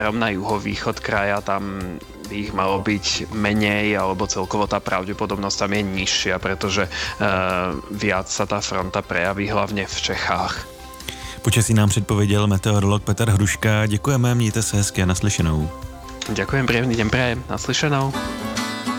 na juhovýchod kraja, tam by ich malo byť menej, alebo celkovo tá pravdepodobnosť tam je nižšia, pretože viac sa tá fronta prejaví hlavne v Čechách. Počasí nám předpověděl meteorolog Petr Hruška. Děkujeme, mějte se hezky a naslyšenou. Ďakujem, príjemný deň prajem, naslyšenou.